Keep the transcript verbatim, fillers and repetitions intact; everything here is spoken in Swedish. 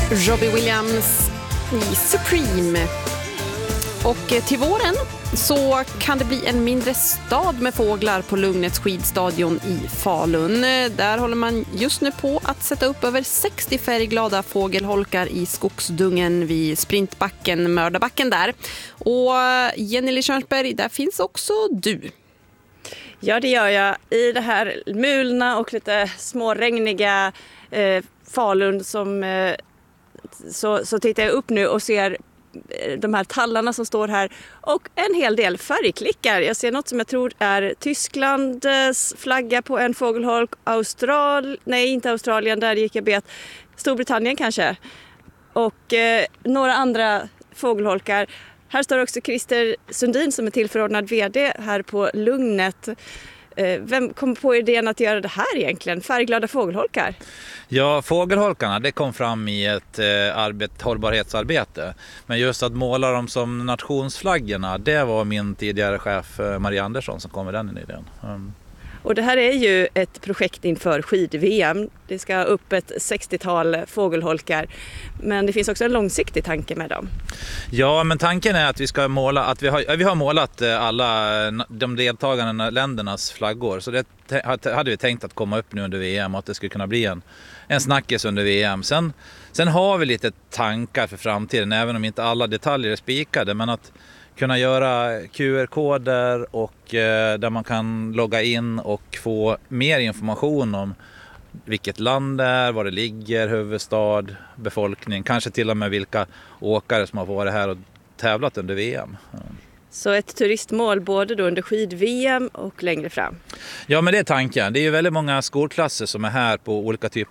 Robbie Williams i Supreme. Och till våren så kan det bli en mindre stad med fåglar på Lugnets skidstadion i Falun. Där håller man just nu på att sätta upp över sextio färgglada fågelholkar i skogsdungen vid sprintbacken, Mördarbacken där. Och Jenny Lichörnsberg, där finns också du. Ja, det gör jag. I det här mulna och lite småregniga eh, Falun som, eh, så, så tittar jag upp nu och ser de här tallarna som står här och en hel del färgklickar. Jag ser något som jag tror är Tysklands flagga på en fågelholk, Austral, nej inte Australien, där gick jag bet, Storbritannien kanske, och eh, några andra fågelholkar. Här står också Christer Sundin som är tillförordnad vd här på Lugnet. Vem kom på idén att göra det här egentligen? Färgglada fågelholkar? Ja, fågelholkarna, det kom fram i ett eh, arbet, hållbarhetsarbete. Men just att måla dem som nationsflaggorna, det var min tidigare chef Maria Andersson som kom med den idén. Mm. Och det här är ju ett projekt inför skid-V M. Det ska upp ett sextiotal fågelholkar. Men det finns också en långsiktig tanke med dem. Ja, men tanken är att vi ska måla, att vi har, vi har målat alla de deltagande ländernas flaggor. Så det hade vi tänkt att komma upp nu under V M och att det skulle kunna bli en, en snackis under V M. Sen, sen har vi lite tankar för framtiden, även om inte alla detaljer är spikade. Men att kunna göra Q R-koder och eh, där man kan logga in och få mer information om vilket land det är, var det ligger, huvudstad, befolkning, kanske till och med vilka åkare som har varit här och tävlat under V M. Så ett turistmål både då under skid-V M och längre fram? Ja, men det är tanken. Det är ju väldigt många skolklasser som är här på olika typer